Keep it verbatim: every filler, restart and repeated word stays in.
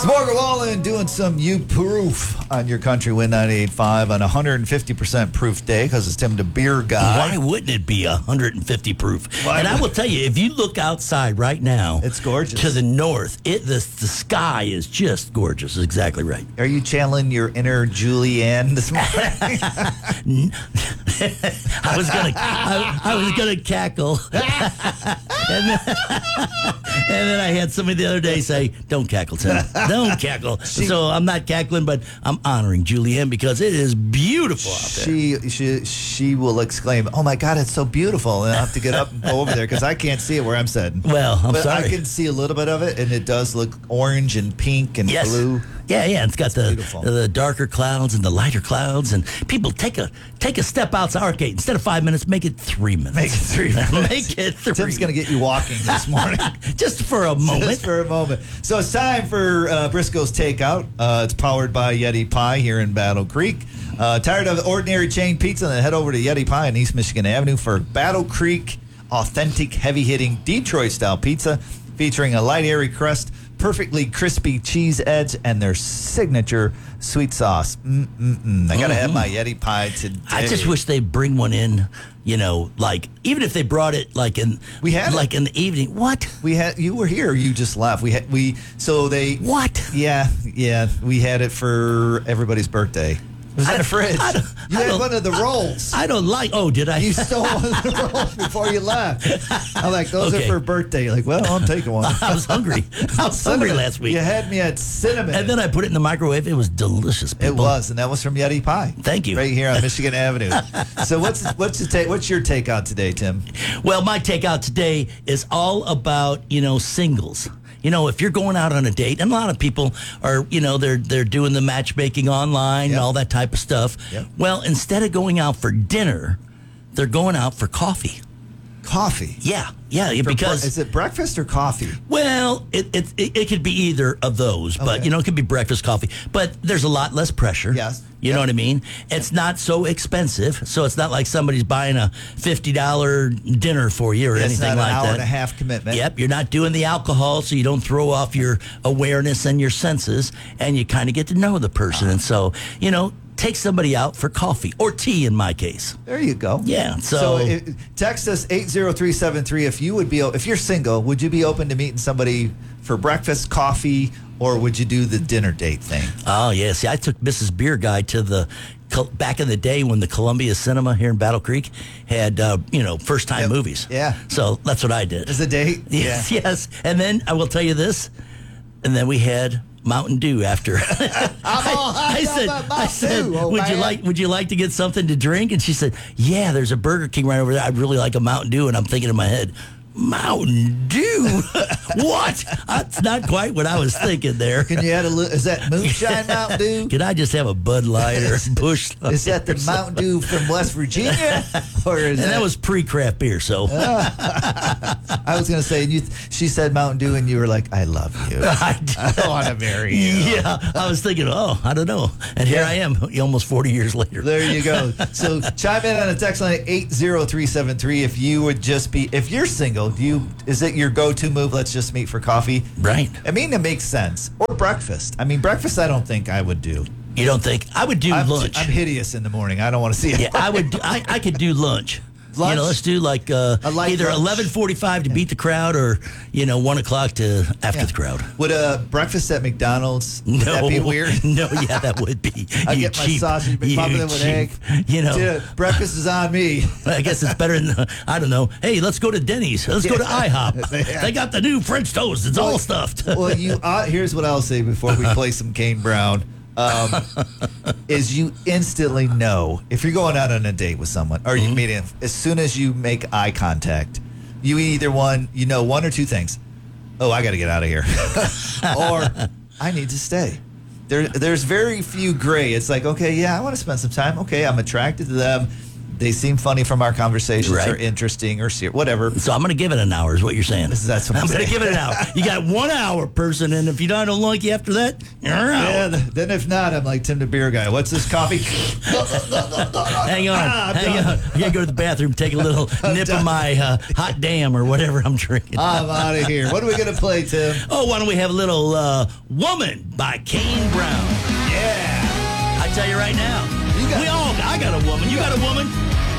It's Morgan Wallen doing some U proof on your country Win ninety-eight point five on a one hundred fifty percent proof day because it's Tim the Beer Guy. Why wouldn't it be one hundred fifty proof? Why and I would- will tell you, if you look outside right now, It's gorgeous. to the north, it the, the sky is just gorgeous. Exactly right. Are you channeling your inner Julianne this morning? I was gonna, I, I was gonna cackle, and, then, and then I had somebody the other day say, "Don't cackle, Tim. Don't cackle." So I'm not cackling, but I'm honoring Julianne because it is beautiful out there. she she she will exclaim, "Oh my God, it's so beautiful!" And I will have to get up and go over there because I can't see it where I'm sitting. Well, I'm but sorry. I can see a little bit of it, and it does look orange and pink and Yes. blue. Yeah, yeah. It's got the beautiful. the darker clouds and the lighter clouds, and people take a take a step outside. Okay, instead of five minutes, make it three minutes. Make it three minutes. Make it three. Tim's going to get you walking this morning. Just for a moment. Just for a moment. So it's time for uh, Briscoe's Takeout. Uh, it's powered by Yeti Pie here in Battle Creek. Uh, tired of ordinary chain pizza? Then head over to Yeti Pie on East Michigan Avenue for Battle Creek authentic, heavy-hitting Detroit-style pizza featuring a light, airy crust, perfectly crispy cheese edge, and their signature sweet sauce. Mm-mm-mm. I got to have my Yeti Pie today. I just wish they'd bring one in, you know, like, even if they brought it, like, in We had it. like in the evening. What? We had you were here. You just left. We had we so they What? Yeah, yeah. We had it for everybody's birthday. It was in I- the fridge. I don't- You I had don't- one of the rolls. I don't like, oh, did I? You stole one of the rolls before you left. I'm like, those Okay. are for birthday. You're like, well, I'm taking one. I was hungry. I was hungry Cinnamon. last week. You had me at cinnamon. And then I put it in the microwave. It was delicious, people. it was, and that was from Yeti Pie. Thank you. Right here on Michigan Avenue. So what's what's the take? What's your take out today, Tim? Well, my takeout today is all about, you know, singles. You know, if you're going out on a date, and a lot of people are, you know, they're they're doing the matchmaking online Yep. and all that type of stuff. Yep. Well, instead of going out for dinner, they're going out for coffee. Coffee. Yeah, yeah, For because bre- is it breakfast or coffee? well, it, it it it could be either of those, but Okay. you know, it could be breakfast coffee. But there's a lot less pressure. Yes. You Yep. know what I mean? It's not so expensive, so it's not like somebody's buying a fifty dollar dinner for you or It's anything not an like hour that. and a half commitment. Yep, you're not doing the alcohol, so you don't throw off your awareness and your senses, and you kind of get to know the person. And so, you know, take somebody out for coffee or tea in my case. There you go. Yeah, so- it, text us eight zero three seven three if you would be if you're single, would you be open to meeting somebody for breakfast, coffee, or would you do the dinner date thing? Oh, yeah. See, I took Missus Beer Guy to the, Col- back in the day when the Columbia Cinema here in Battle Creek had, uh, you know, first time Yep. movies. Yeah. So that's what I did. As a date? Yes, yes. And then I will tell you this, and then we had Mountain Dew after. I'm all I hyped said, up about I Mountain said, Dew, old would you man." like would you like to get something to drink? And she said, yeah, there's a Burger King right over there. I'd really like a Mountain Dew. And I'm thinking in my head, Mountain Dew? What? That's not quite what I was thinking there. Can you add a little? Is that moonshine Mountain Dew? Can I just have a Bud Light or a Busch Light? Is that the or something? Mountain Dew from West Virginia, or is And that? that was pre-craft beer, so I was going to say, and you. She said Mountain Dew, and you were like, "I love you. I, I want to marry you." yeah, I was thinking, oh, I don't know, and here Yeah. I am, almost forty years later. There you go. So chime in on the text line eight zero three seven three if you would just be if you're single. Do you is it your go-to move? Let's just meet for coffee. Right? I mean, it makes sense. Or breakfast. I mean, breakfast. I don't think I would do. You don't think I would do I'm, lunch? I'm hideous in the morning. I don't want to see it. Yeah, I would. I, I could do lunch. Lunch? You know, let's do like uh, A light either lunch? eleven forty-five to beat the crowd, or you know, one o'clock to after Yeah. the crowd. Would a breakfast at McDonald's would No, that be weird? No, yeah, that would be. I you get my cheap, sausage you McMuffin with egg. cheap. You know, Dude, breakfast is on me. I guess it's better than I don't know. Hey, let's go to Denny's. Let's go to Yeah. IHOP. They got the new French toast. It's all stuffed. Well, you. Uh, here's what I'll say before we play some Kane Brown. Um, is you instantly know if you're going out on a date with someone or Mm-hmm. you meet him as soon as you make eye contact, you either one you know one or two things. Oh, I got to get out of here, or I need to stay. There, there's very few gray. It's like, okay, yeah, I want to spend some time. Okay, I'm attracted to them. they seem funny from our conversations, Right. or interesting, or ser- whatever. So I'm going to give it an hour, is what you're saying. That's what I'm I'm going to saying. give it an hour. You got one hour, person, and if you don't, don't like you after that, you're out. Yeah, th- then if not, I'm like Tim the beer guy. What's this coffee? Hang on, Ah, I'm hang done. on. I got to go to the bathroom, take a little nip done. of my uh, hot damn or whatever I'm drinking. I'm out of here. What are we gonna play, Tim? Oh, why don't we have a little uh, Woman by Kane Brown? Yeah. I tell you right now, You got- we all, I got a woman. You got a woman?